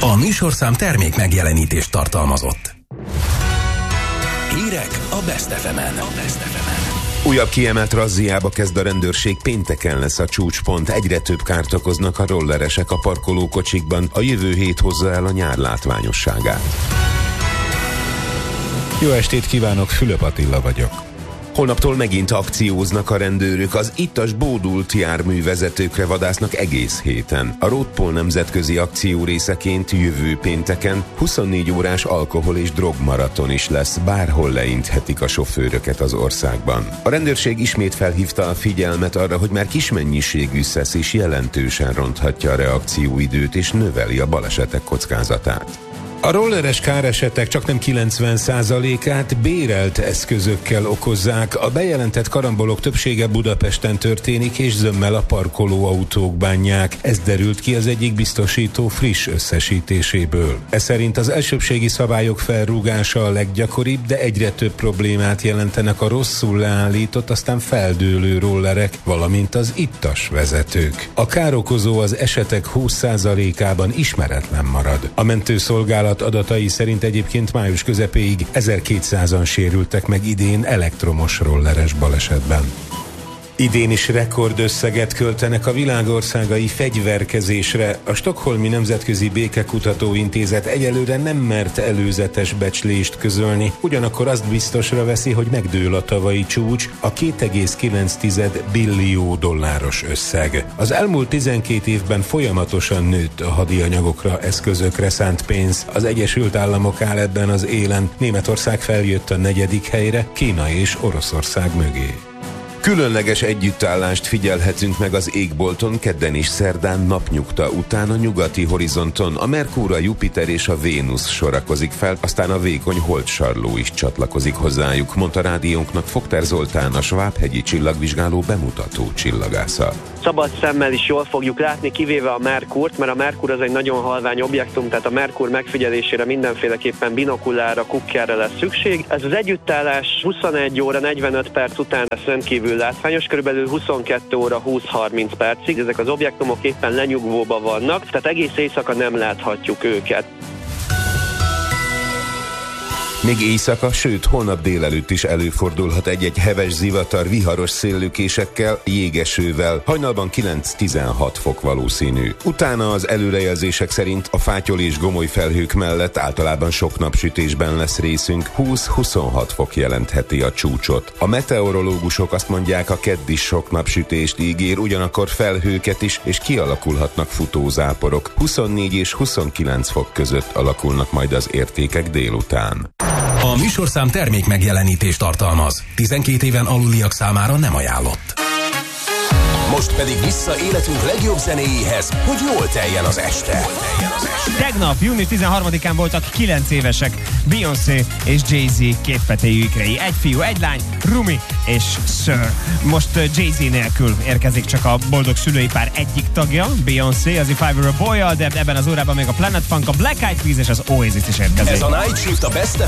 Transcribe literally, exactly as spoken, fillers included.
A műsorszám termék megjelenítést tartalmazott. Hírek a Best ef emen. Újabb kiemelt razziába kezd a rendőrség, pénteken lesz a csúcspont. Egyre több kárt okoznak a rolleresek a parkolókocsikban. A jövő hét hozza el a nyár látványosságát. Jó estét kívánok, Fülöp Attila vagyok. Holnaptól megint akcióznak a rendőrök, az ittas bódult járművezetőkre vadásznak egész héten. A Roadpol nemzetközi akció részeként jövő pénteken huszonnégy órás alkohol- és drogmaraton is lesz, bárhol leinthetik a sofőröket az országban. A rendőrség ismét felhívta a figyelmet arra, hogy már kis mennyiségű szesz is jelentősen ronthatja a reakcióidőt és növeli a balesetek kockázatát. A rolleres káresetek csaknem kilencven százalékát bérelt eszközökkel okozzák. A bejelentett karambolok többsége Budapesten történik, és zömmel a parkolóautók bánják. Ez derült ki az egyik biztosító friss összesítéséből. Ez szerint az elsőbbségi szabályok felrúgása a leggyakoribb, de egyre több problémát jelentenek a rosszul leállított, aztán feldőlő rollerek, valamint az ittas vezetők. A károkozó az esetek húsz százalékában ismeretlen marad. A mentőszolgálat adatai szerint egyébként május közepéig ezerkétszázan sérültek meg idén elektromos rolleres balesetben. Idén is rekordösszeget költenek a világországai fegyverkezésre. A Stockholmi Nemzetközi Békekutató Intézet egyelőre nem mert előzetes becslést közölni, ugyanakkor azt biztosra veszi, hogy megdől a tavalyi csúcs, a két egész kilenc billió dolláros összeg. Az elmúlt tizenkét évben folyamatosan nőtt a hadianyagokra, eszközökre szánt pénz. Az Egyesült Államok áll ebben az élen, Németország feljött a negyedik helyre, Kína és Oroszország mögé. Különleges együttállást figyelhetünk meg az égbolton, kedden és szerdán napnyugta után a nyugati horizonton. A Merkur, a Jupiter és a Vénusz sorakozik fel, aztán a vékony holdsarló is csatlakozik hozzájuk, mondta rádiónknak Fogter Zoltán, a Svábhegyi csillagvizsgáló bemutató csillagásza. Szabad szemmel is jól fogjuk látni, kivéve a Merkurt, mert a Merkur az egy nagyon halvány objektum, tehát a Merkur megfigyelésére mindenféleképpen binokulára, kukkerre lesz szükség. Ez az együttállás huszonegy óra negyvenöt perc után lesz rendkívül látványos, körülbelül huszonkettő óra húsz-harminc percig. Ezek az objektumok éppen lenyugvóban vannak, tehát egész éjszaka nem láthatjuk őket. Még éjszaka, sőt holnap délelőtt is előfordulhat egy-egy heves zivatar viharos széllökésekkel, jégesővel, hajnalban kilenc-tizenhat fok valószínű. Utána az előrejelzések szerint a fátyol és gomoly felhők mellett általában sok napsütésben lesz részünk, húsz-huszonhat fok jelentheti a csúcsot. A meteorológusok azt mondják, a kedd is sok napsütést ígér, ugyanakkor felhőket is, és kialakulhatnak futózáporok. huszonnégy és huszonkilenc fok között alakulnak majd az értékek délután. A műsorszám termék megjelenítést tartalmaz. tizenkét éven aluliak számára nem ajánlott. Most pedig vissza életünk legjobb zenéjéhez, hogy jól teljen az este. Tegnap, június tizenharmadikán voltak kilenc évesek Beyoncé és Jay-Z kétpetéjű ikrei. Egy fiú, egy lány, Rumi és Sir. Most Jay-Z nélkül érkezik csak a boldog szülői pár egyik tagja, Beyoncé, az If I Were a Boy-jal, de ebben az órában még a Planet Funk, a Black Eyed Peas és az Oasis is érkezik. Ez a Night Shift a Best